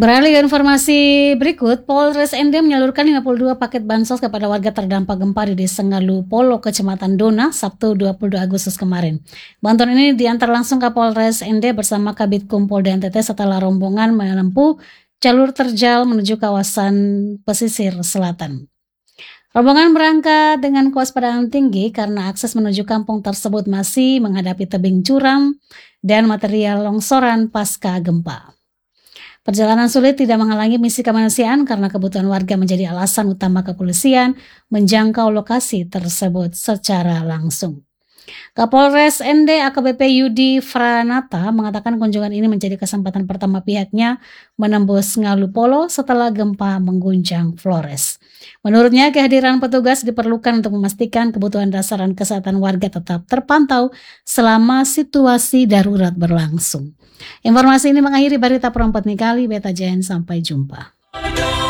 Beralih ke informasi berikut, Polres ND menyalurkan 52 paket bansos kepada warga terdampak gempa di Desa Ngalu Polo, Kecamatan Dona, Sabtu 22 Agustus kemarin. Bantuan ini diantar langsung ke Polres ND bersama Kabid Polda NTT setelah rombongan menempuh jalur terjal menuju kawasan pesisir selatan. Rombongan berangkat dengan kewaspadaan tinggi karena akses menuju kampung tersebut masih menghadapi tebing curam dan material longsoran pasca gempa. Perjalanan sulit tidak menghalangi misi kemanusiaan karena kebutuhan warga menjadi alasan utama kepolisian menjangkau lokasi tersebut secara langsung. Kapolres ND AKBP Yudi Franata mengatakan kunjungan ini menjadi kesempatan pertama pihaknya menembus Ngalu Polo setelah gempa mengguncang Flores. Menurutnya kehadiran petugas diperlukan untuk memastikan kebutuhan dasar dan kesehatan warga tetap terpantau selama situasi darurat berlangsung. Informasi ini mengakhiri berita perempat nih kali. Beta Jen, sampai jumpa.